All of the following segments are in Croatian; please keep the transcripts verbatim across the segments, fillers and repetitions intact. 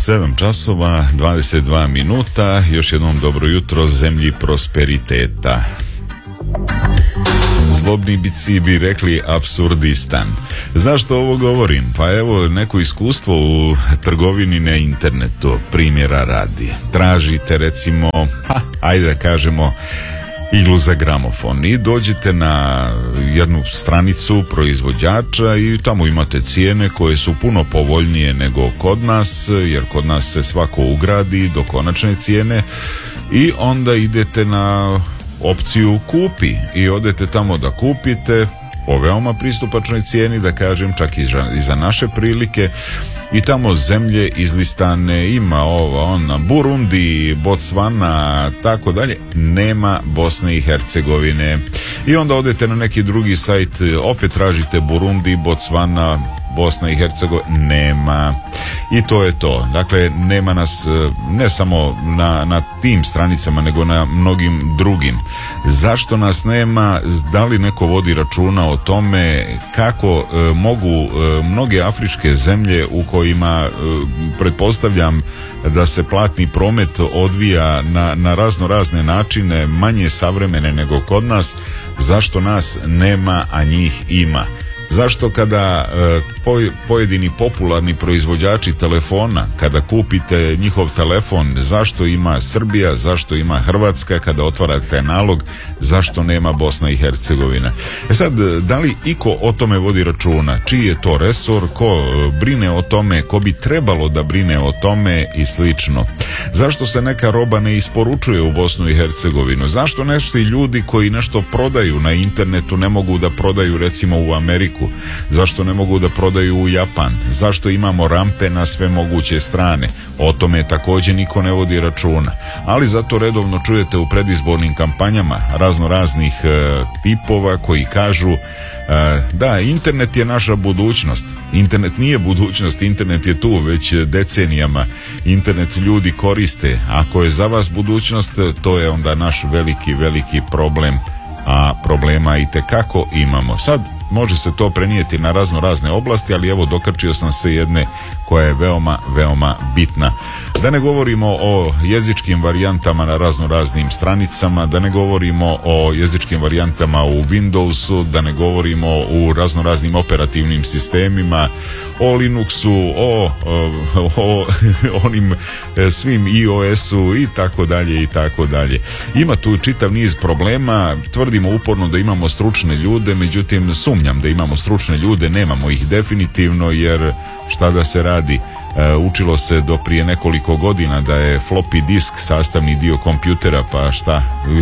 sedam časova, dvadeset dva minuta, još jednom dobro jutro zemlji prosperiteta. Zlobni bici bi rekli apsurdistan. Zašto ovo govorim? Pa evo, neko iskustvo u trgovini na internetu, primjera radi. Tražite recimo, ha, ajde da kažemo, iglu za gramofon i dođete na jednu stranicu proizvođača i tamo imate cijene koje su puno povoljnije nego kod nas, jer kod nas se svako ugradi do konačne cijene i onda idete na opciju kupi i odete tamo da kupite po veoma pristupačnoj cijeni, da kažem čak i za, i za naše prilike, i tamo zemlje izlistane, ima ova ona Burundi, Botswana, tako dalje, nema Bosne i Hercegovine. I onda odete na neki drugi sajt, opet tražite Burundi, Botswana, Bosna i Hercegovina, nema. I to je to. Dakle, nema nas ne samo na, na tim stranicama, nego na mnogim drugim. Zašto nas nema? Da li neko vodi računa o tome kako e, mogu e, mnoge afričke zemlje u kojima e, pretpostavljam da se platni promet odvija na, na razno razne načine, manje savremene nego kod nas, zašto nas nema, a njih ima? Zašto kada e, poj, pojedini popularni proizvođači telefona, kada kupite njihov telefon, zašto ima Srbija, zašto ima Hrvatska, kada otvarate nalog, zašto nema Bosna i Hercegovina? E sad, da li iko o tome vodi računa? Čiji je to resor? Ko brine o tome? Ko bi trebalo da brine o tome i slično? Zašto se neka roba ne isporučuje u Bosnu i Hercegovinu? Zašto nešto ljudi koji nešto prodaju na internetu ne mogu da prodaju recimo u Ameriku? Zašto ne mogu da prodaju u Japan? Zašto imamo rampe na sve moguće strane? O tome također niko ne vodi računa. Ali zato redovno čujete u predizbornim kampanjama razno raznih e, tipova koji kažu e, da, internet je naša budućnost. Internet nije budućnost, internet je tu već decenijama. Internet ljudi koriste. Ako je za vas budućnost, to je onda naš veliki, veliki problem. A problema i tekako imamo. Sad može se to prenijeti na razno razne oblasti, ali evo dokačio sam se jedne koja je veoma, veoma bitna. Da ne govorimo o jezičkim varijantama na razno raznim stranicama, da ne govorimo o jezičkim varijantama u Windowsu, da ne govorimo u razno raznim operativnim sistemima, o Linuxu, o, o, o onim svim iOS-u i tako dalje i tako dalje. Ima tu čitav niz problema, tvrdimo uporno da imamo stručne ljude, međutim sumnjam da imamo stručne ljude, nemamo ih definitivno, jer šta da se radi? E, učilo se do prije nekoliko godina da je floppy disk sastavni dio kompjutera, pa šta?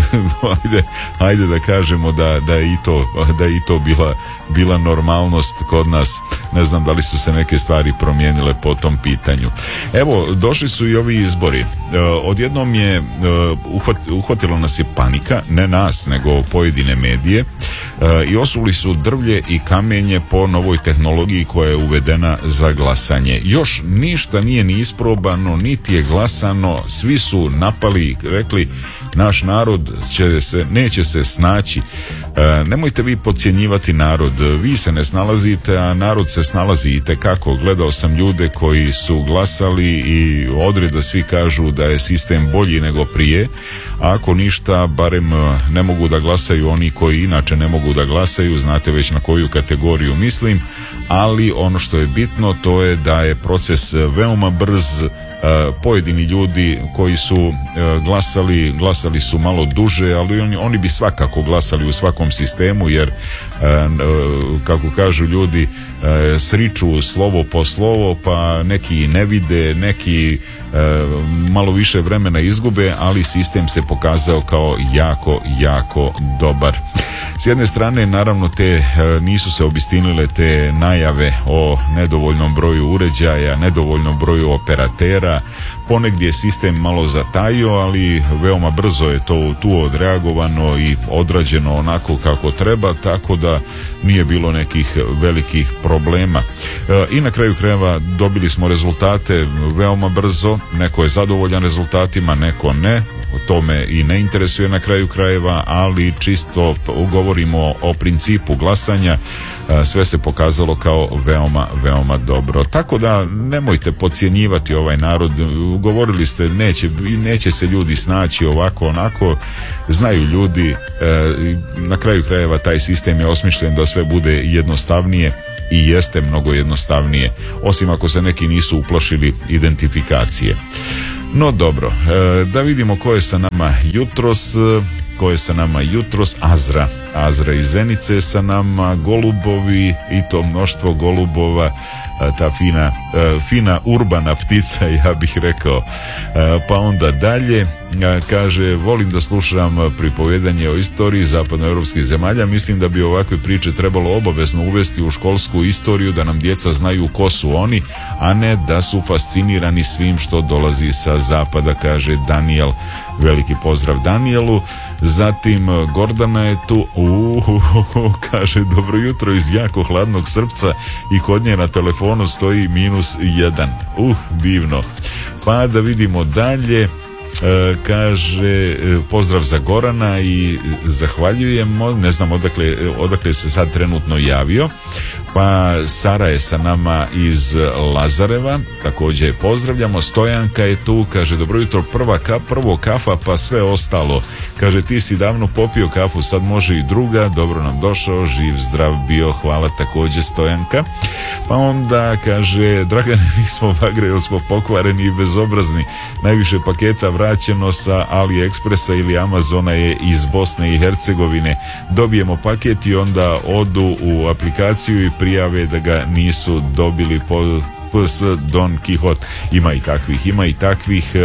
ajde, ajde da kažemo da, da je i to, da je i to bila, bila normalnost kod nas. Ne znam da li su se neke stvari promijenile po tom pitanju. Evo, došli su i ovi izbori. E, odjednom je e, uhvat, uhvatilo nas je panika, ne nas, nego pojedine medije, e, i osuli su drvlje i kamenje po novoj tehnologiji koja je uvedena za glasanje. Još ništa nije ni isprobano, niti je glasano, svi su napali, rekli naš narod će se, neće se snaći. E, nemojte vi podcjenjivati narod, vi se ne snalazite, a narod se snalazi itekako. Gledao sam ljude koji su glasali i odreda svi kažu da je sistem bolji nego prije, a ako ništa, barem ne mogu da glasaju oni koji inače ne mogu da glasaju, znate već na koju kategoriju mislim, ali ono što je bitno to je da je proces veoma brz. Pojedini ljudi koji su glasali, glasali su malo duže, ali oni, oni bi svakako glasali u svakom sistemu, jer kako kažu ljudi, sriču slovo po slovo, pa neki ne vide, neki malo više vremena izgube, ali sistem se pokazao kao jako, jako dobar. S jedne strane, naravno, te nisu se obistinile te najave o nedovoljnom broju uređaja, nedovoljnom broju operatera. Ponegdje je sistem malo zatajio, ali veoma brzo je to tu odreagovano i odrađeno onako kako treba, tako da nije bilo nekih velikih problema. E, I na kraju krajeva dobili smo rezultate veoma brzo, neko je zadovoljan rezultatima, neko ne. to me i ne interesuje na kraju krajeva, ali čisto govorimo o principu glasanja, sve se pokazalo kao veoma, veoma dobro. Tako da nemojte podcjenjivati ovaj narod. Govorili ste neće, neće se ljudi snaći ovako onako, znaju ljudi, na kraju krajeva taj sistem je osmišljen da sve bude jednostavnije i jeste mnogo jednostavnije, osim ako se neki nisu uplašili identifikacije. No dobro, da vidimo ko je sa nama jutros, ko je sa nama jutros, Azra, Azra iz Zenice sa nama, golubovi i to mnoštvo golubova, ta fina, fina urbana ptica, ja bih rekao. Pa onda dalje, kaže, volim da slušam pripovedanje o istoriji zapadnoevropskih zemalja, mislim da bi ovakve priče trebalo obavezno uvesti u školsku istoriju, da nam djeca znaju ko su oni, a ne da su fascinirani svim što dolazi sa zapada, kaže Daniel. Veliki pozdrav Danielu. Zatim Gordana je tu, uhuhu, kaže, dobro jutro iz jako hladnog Srpca i kod nje na telefonu stoji minus jedan. Uh, divno. Pa da vidimo dalje. E, kaže, pozdrav za Gorana i zahvaljujemo, ne znam odakle, odakle se sad trenutno javio. Pa Sara je sa nama iz Lazareva, također pozdravljamo. Stojanka je tu, kaže, dobro jutro, prva ka, prvo kafa pa sve ostalo. Kaže, ti si davno popio kafu, sad može i druga, dobro nam došao, živ zdrav bio, hvala također Stojanka. Pa onda kaže, Dragane, mi smo bagre, jer smo pokvareni i bezobrazni, najviše paketa vraćeno sa AliExpressa ili Amazona je iz Bosne i Hercegovine, dobijemo paket i onda odu u aplikaciju i prijave da ga nisu dobili po P S Don Quixote. Ima i takvih, ima i takvih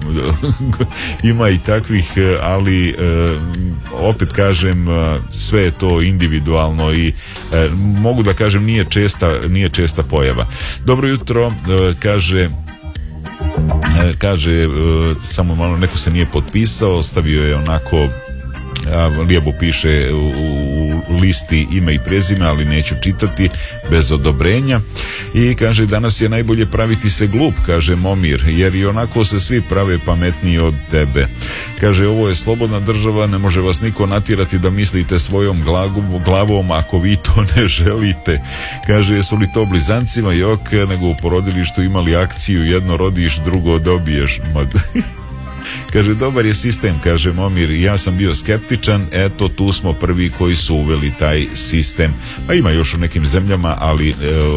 ima i takvih, ali opet kažem, sve je to individualno i mogu da kažem nije česta, nije česta pojava. Dobro jutro, kaže kaže samo malo, neko se nije potpisao, stavio je onako, a, lijepo piše u, u listi ime i prezime, ali neću čitati bez odobrenja. I kaže, danas je najbolje praviti se glup, kaže Momir, jer i onako se svi prave pametniji od tebe. Kaže, ovo je slobodna država, ne može vas niko natjerati da mislite svojom glavom, glavom ako vi to ne želite. Kaže, jesu li to blizancima? Jok, nego u porodilištu imali akciju, jedno rodiš, drugo dobiješ. Kaže, dobar je sistem, kaže Momir, ja sam bio skeptičan, eto tu smo prvi koji su uveli taj sistem. Pa ima još u nekim zemljama, ali e,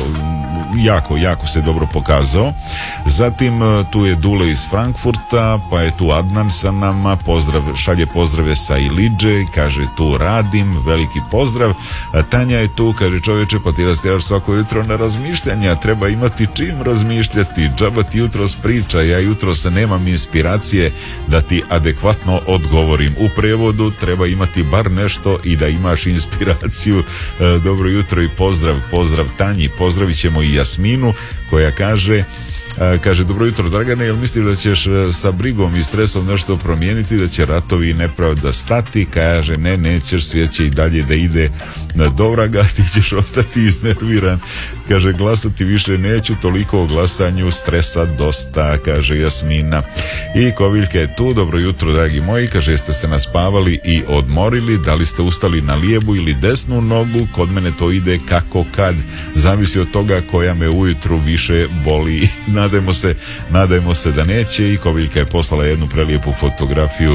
jako, jako se dobro pokazao. Zatim tu je Dule iz Frankfurta, pa je tu Adnan sa nama, pozdrav, šalje pozdrave sa Ilidže, kaže tu radim, veliki pozdrav. A Tanja je tu, kaže, čovječe, pa ti rastjeraš svako jutro na razmišljanja, treba imati čim razmišljati, džaba ti jutros priča, ja jutros nemam inspiracije da ti adekvatno odgovorim. U prevodu treba imati bar nešto i da imaš inspiraciju. E, dobro jutro i pozdrav, pozdrav Tanji, pozdravit ćemo i Jasminu koja kaže, kaže, dobro jutro Dragane, jel misliš da ćeš sa brigom i stresom nešto promijeniti, da će ratovi i nepravda stati? Kaže, ne, nećeš, svijet će i dalje da ide do vraga, ti ćeš ostati iznerviran. Kaže, glasati više neću, toliko o glasanju, stresa dosta, kaže Jasmina. I Koviljka je tu, dobro jutro dragi moji, kaže, jeste se naspavali i odmorili, da li ste ustali na lijevu ili desnu nogu? Kod mene to ide kako kad, zavisi od toga koja me ujutru više boli. Nadajmo se, nadajmo se da neće. I Koviljka je poslala jednu prelijepu fotografiju,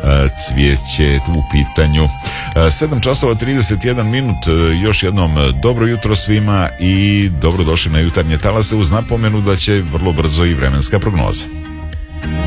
cvijeće u pitanju. sedam časova trideset jedan minut, još jednom dobro jutro svima i dobrodošli na jutarnje talase uz napomenu da će vrlo brzo i vremenska prognoza.